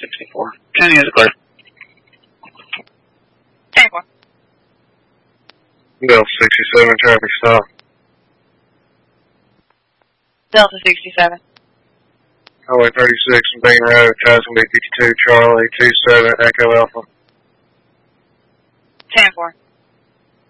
64. 10 units clear. 10-4. Delta 67, traffic stop. Delta 67. Highway 36 and Bain Road, Tyson B 52, Charlie 27, Echo Alpha. 10-4.